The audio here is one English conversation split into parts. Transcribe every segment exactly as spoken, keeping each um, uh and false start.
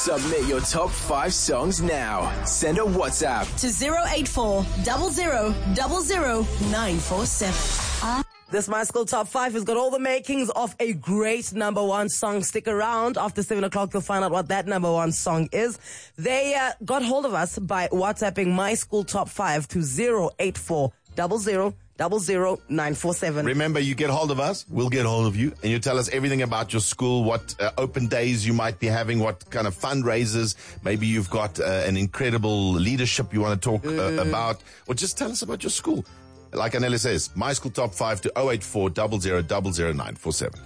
Submit your top five songs now. Send a WhatsApp to zero eight four zero zero zero zero nine four seven. Uh- This My School Top five has got all the makings of a great number one song. Stick around. After seven o'clock, you'll find out what that number one song is. They uh, got hold of us by WhatsApping My School Top five to zero eight four zero zero zero zero nine four seven. Remember, you get hold of us, we'll get hold of you, and you tell us everything about your school, what uh, open days you might be having, what kind of fundraisers. Maybe you've got uh, an incredible leadership you want to talk uh, mm. about, or just tell us about your school. Like Anele says, My School Top five to zero eight four zero zero zero zero nine four seven.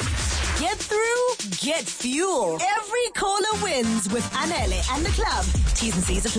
Get through, get fuel. Every caller wins with Anele and the club. T's and C's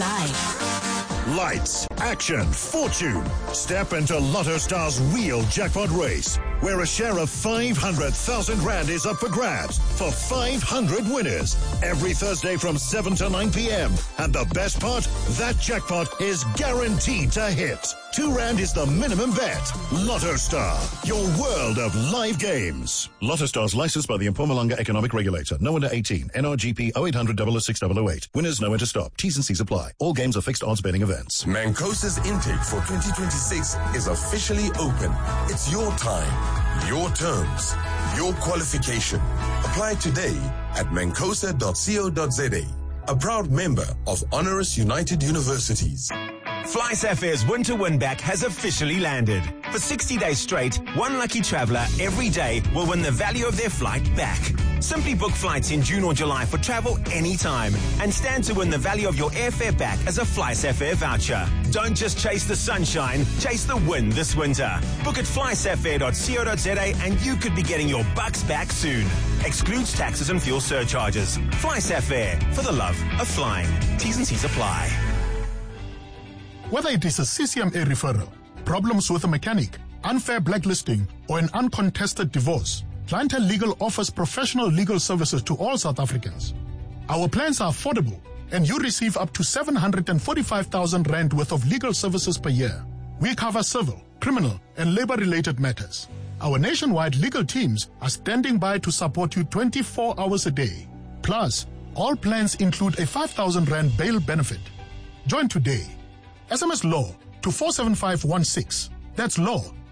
apply. Lights, action, fortune. Step into Lotto Star's real jackpot race, where a share of five hundred thousand rand is up for grabs for five hundred winners every Thursday from seven to nine p.m. And the best part, that jackpot is guaranteed to hit. Two rand is the minimum bet. Lotto Star, your world of live games. Lotto Star's licensed by the Mpumalanga Economic Regulator. No under eighteen. N R G P zero eight hundred double oh six double oh eight. Winners know when to stop. T's and C's apply. All games are fixed odds betting events. Mancosa's intake for twenty twenty-six is officially open. It's your time, your terms, your qualification. Apply today at mancosa dot co dot za. A proud member of Honoris United Universities. FlySafair's winter win-back has officially landed. For sixty days straight, one lucky traveller every day will win the value of their flight back. Simply book flights in June or July for travel anytime and stand to win the value of your airfare back as a FlySafair voucher. Don't just chase the sunshine, chase the win this winter. Book at fly safair dot co dot za and you could be getting your bucks back soon. Excludes taxes and fuel surcharges. FlySafair, for the love of flying. T's and C's apply. Whether it is a C C M A referral, problems with a mechanic, unfair blacklisting, or an uncontested divorce, Clientele Legal offers professional legal services to all South Africans. Our plans are affordable, and you receive up to seven hundred forty-five thousand rand worth of legal services per year. We cover civil, criminal, and labor-related matters. Our nationwide legal teams are standing by to support you twenty-four hours a day. Plus, all plans include a five thousand rand bail benefit. Join today. S M S LAW to four seven five one six. That's law